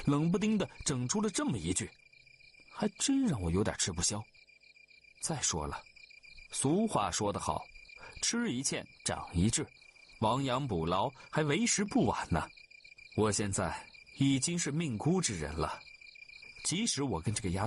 冷不丁的整出了这么一句，还真让我有点吃不消。再说了，俗话说得好，吃一堑长一智，亡羊补牢还为时不晚呢。我现在已经是命孤之人了，即使我跟这个丫